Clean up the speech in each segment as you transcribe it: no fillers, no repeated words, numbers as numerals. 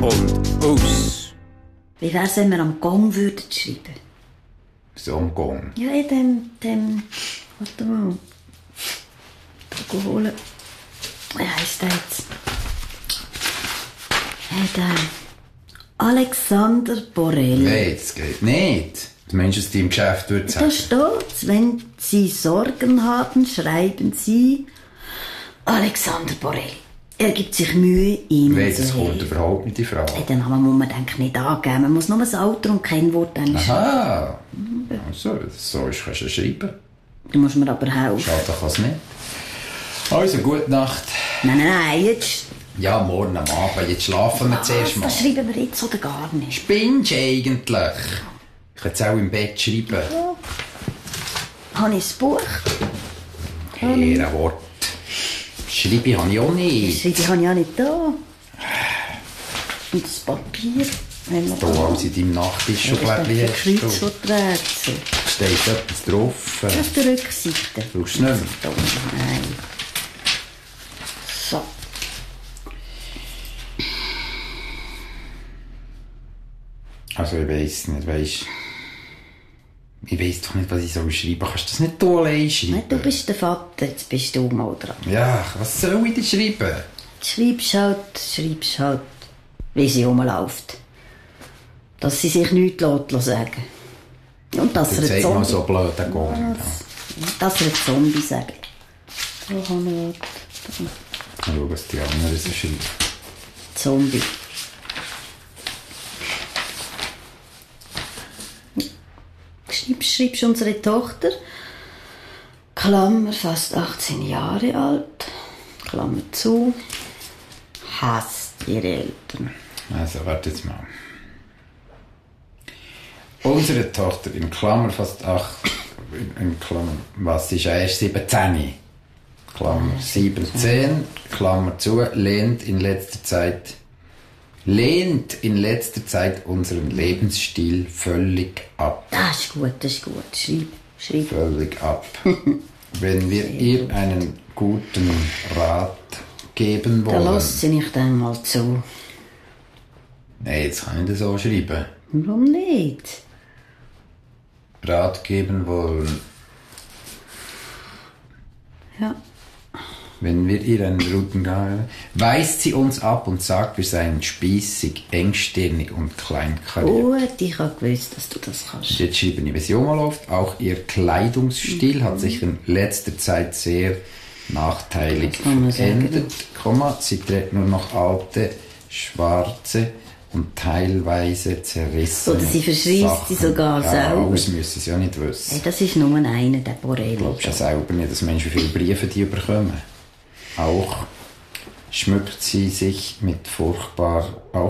und aus. Wie wär's, wenn wir am Gong würden schreiben? So am Gong? Ja, in dem... Warte mal. Da holen. Wie heisst der jetzt? Hey, der... Alexander Borel. Nein, das geht nicht. Das meinst du, dass die im Geschäft würde sagen? Da steht's. Wenn Sie Sorgen haben, schreiben Sie Alexander Borel. Er gibt sich Mühe, Ihnen Nein, zu das kommt helfen. überhaupt nicht in Frage. Hey, den Namen muss man eigentlich nicht angeben. Man muss nur das Alter und Kennwort schreiben. Aha. Also, so ist, kannst du schreiben. Du musst mir aber helfen. Schade, kann es nicht. Also, gute Nacht. Nein, jetzt... Ja, morgen am Abend. Jetzt schlafen wir zuerst mal. Das schreiben wir jetzt oder gar nicht. Spinnst du eigentlich? Ich kann jetzt auch im Bett schreiben. Ja. Habe ich das Buch? Ehrenwort. Schreibe habe ich auch nicht. Schreibe habe ich auch nicht da. Und das Papier. Wenn wir Da alles in deinem Nachttischschublade ja, hast du. Kreuzworträtsel. Steht etwas drauf. Auf der Rückseite. Brauchst du nicht mehr? Da, nein. So. Also ich weiss nicht, weisst. Ich weiss doch nicht, was ich soll schreiben. Kannst du das nicht du allein schreiben? Nein, du bist der Vater, jetzt bist du mal dran. Ja, was soll ich denn schreiben? Schreibst halt, wie sie rumläuft. Dass sie sich nichts sagen lässt. Und dass er ein Zeig mal Zombie... so blöd den Gong. Dass er ein Zombie sagt. So haben wir Mal schauen, was die anderen so schreiben. Zombie. Schreibst unsere Tochter, Klammer, fast 18 Jahre alt, Klammer zu, hasst ihre Eltern. Also, warte jetzt mal. Unsere Tochter, in Klammer fast 8, in Klammer, was ist erst 17? Klammer 17, Klammer zu, lehnt in letzter Zeit unseren Lebensstil völlig ab. Das ist gut. Schreib. Völlig ab. Wenn wir ihr einen guten Rat geben Da wollen... lass sie nicht einmal zu. Nein, jetzt kann ich das so schreiben. Warum nicht? Rat geben wollen. Ja. Wenn wir ihr einen guten Rat... Weist sie uns ab und sagt, wir seien spießig, engstirnig und kleinkariert. Gut, ich habe gewusst, dass du das kannst. Jetzt schreiben wir, wie sie rumläuft. Auch ihr Kleidungsstil hat sich in letzter Zeit sehr nachteilig verändert. Sie trägt nur noch alte, schwarze und teilweise zerrissene Oder sie verschreisst Sachen. sie sogar selber. Das müssen sie ja nicht wissen. Hey, das ist nur einer, der Borelli. Glaubst du ja selber nicht, dass Menschen wie viele Briefe die bekommen? Auch schmückt sie sich mit furchtbar,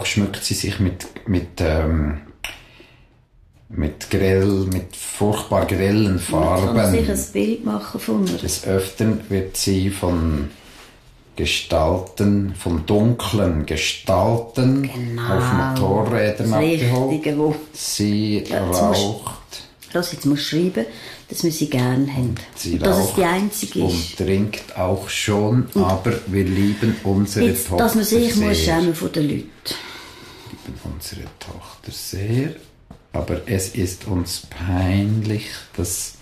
mit furchtbar grellen Farben. Man kann sich ein Bild machen von ihr. Des Öfteren wird sie von dunklen Gestalten auf Motorrädern abgeholt. Sie raucht. Jetzt musst du schreiben, dass wir sie gerne haben. Sie dass raucht es die einzige ist. und trinkt auch schon, aber wir lieben unsere Jetzt, Tochter dass man sich sehr. muss schämen von den Leuten. Lieben unsere Tochter sehr, aber es ist uns peinlich, dass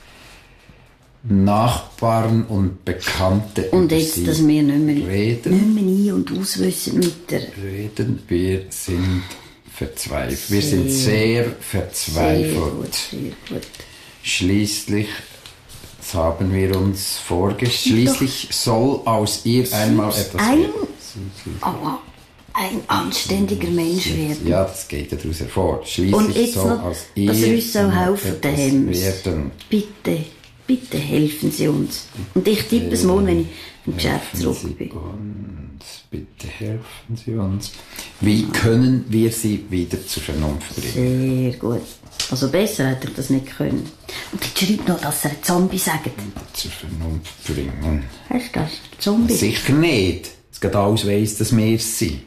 Nachbarn und Bekannte Und über jetzt, sie dass wir nicht mehr ein- und auswissen mit der... reden. Wir sind verzweifelt. Wir sind sehr verzweifelt. Sehr gut. Schließlich, das haben wir uns vorgestellt, schließlich soll aus ihr einmal etwas werden. Ein anständiger Mensch werden. Ja, das geht ja daraus hervor. Und Schließlich jetzt soll noch, aus ihr dass er uns so helfen etwas dem. werden. Bitte helfen Sie uns. Und ich tippe es morgen, wenn ich im Geschäft Helfen zurück Sie bin. uns, bitte helfen Sie uns. Wie können wir sie wieder zur Vernunft bringen? Sehr gut. Also besser hätte er das nicht können. Und jetzt schreibt noch, dass er ein Zombie sagt. Zur Vernunft bringen. Hast du das? Zombie? Sicher nicht. Es geht alles weiss, dass wir es sind.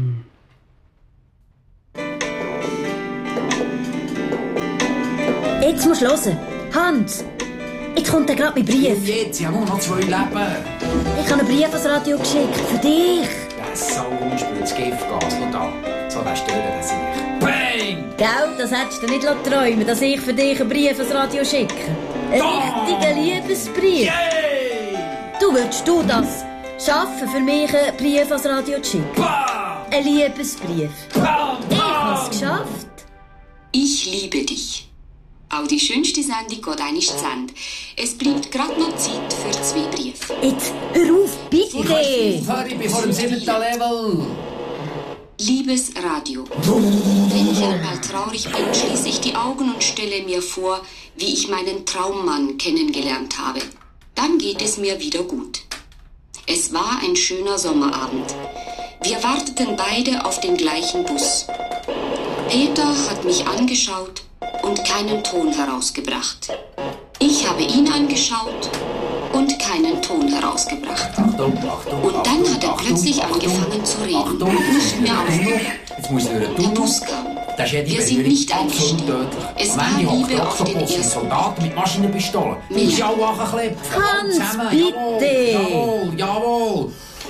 Jetzt musst du hören. Hans, jetzt kommt gerade mein Brief. Jetzt, ich habe nur noch 2 Leben. Ich habe einen Brief ans Radio geschickt. Für dich. Das Sau rumspielt, das Giftgas, noch da. So, den stören das ich. Bang! Gell, das hättest du nicht träumen, dass ich für dich einen Brief ans Radio schicke. Einen richtigen Liebesbrief. Yay! Du, würdest du das schaffen, für mich einen Brief ans Radio zu schicken? Bam! Ein Liebesbrief. Bam! Ich hab's geschafft. Ich liebe dich. Auch die schönste Sendung geht einmal zu Ende. Es bleibt gerade noch Zeit für 2 Briefe. Jetzt, hör auf, bitte. Ich bin vor dem 7. Level. Liebes Radio, wenn ich einmal traurig bin, schließe ich die Augen und stelle mir vor, wie ich meinen Traummann kennengelernt habe. Dann geht es mir wieder gut. Es war ein schöner Sommerabend. Wir warteten beide auf den gleichen Bus. Peter hat mich angeschaut und keinen Ton herausgebracht. Ich habe ihn angeschaut und keinen Ton herausgebracht. Achtung, Und dann hat er plötzlich angefangen zu reden. Nicht mehr aufgehört. Jetzt muss ich wieder Der Bus kam. Das ist ja die Wir sind Berührung nicht absolut eingestiegen. tödlich. Es war Manche Liebe auf den Oktopus sind ersten. Soldaten mit Maschinenpistolen. Die musst du ja auch anklepfen. Hans, bitte. Jawohl.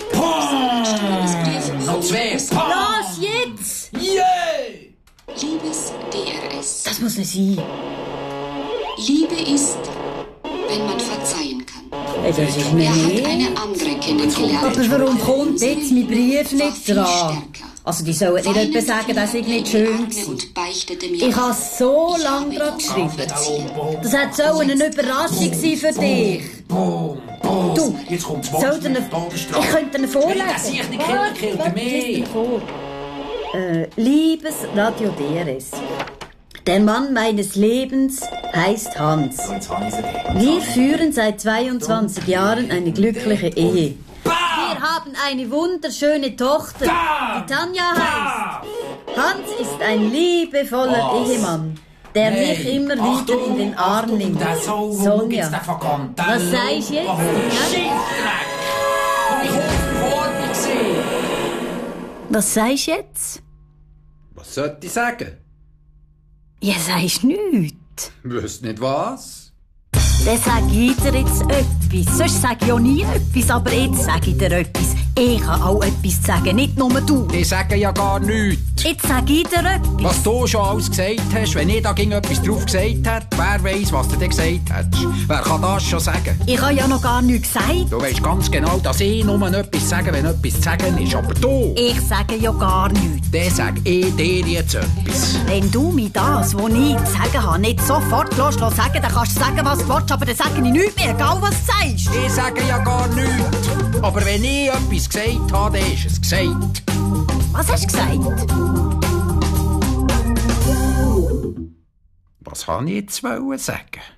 Pum! Noch 2. Pum! Los, jetzt! Yay! Liebes DRS. Das muss nicht sein. Liebe ist, wenn man verzeihen kann. Das ist mir Er hat nicht. eine andere kennengelernt. Aber warum kommt jetzt mein Brief War nicht viel dran? stärker. Also, die sollen nicht etwa sagen, dass ich nicht schön war. Und beichtete mir Ich habe so Ich lange habe dran ihn geschrieben. verziehen. Das hat so eine Überraschung sein für dich. Boom, boom. Du, Jetzt kommt das soll dir ich könnte ihn vorlesen. Wenn das ich nicht Warte, killt warte, mich. lies dir vor. Liebes Radio DRS. Der Mann meines Lebens heißt Hans. So, jetzt habe ich sie. Wir führen seit 22 Jahren eine glückliche Ehe. Bam! Wir haben eine wunderschöne Tochter, Da! die Tanja heißt. Bam! Hans ist ein liebevoller Was? Ehemann, der mich immer wieder in den Arm nimmt. Der Sonja. Sonja, Der verkannt. was sagst du jetzt? Oh, Scheißdreck. Ich hoffe, vor mir gesehen. was sagst du jetzt? Was sollte ich sagen? Ja, sagst nichts. Wüsst nicht was? Dann sag ich dir jetzt etwas. Sonst sag ich ja nie etwas, aber jetzt sag ich dir etwas. Ich kann auch etwas sagen, nicht nur du. Ich sage ja gar nichts. Jetzt sag ich dir etwas. Was du schon alles gesagt hast, wenn ich da ging etwas drauf gesagt hätte, wer weiss, was du dir gesagt hättest? Wer kann das schon sagen? Ich habe ja noch gar nichts gesagt. Du weisst ganz genau, dass ich nur etwas sage, wenn etwas zu sagen ist. Aber du, Ich sage ja gar nichts. dann sag ich dir jetzt etwas. Wenn du mir das, was ich zu sagen habe, nicht sofort sagen lässt, dann kannst du sagen, was du willst, aber dann sage ich nichts mehr, egal was du sagst. Ich sage ja gar nichts. Aber wenn ich etwas gesagt habe, dann ist es gesagt. Was hast du gesagt? Was wollte ich jetzt sagen?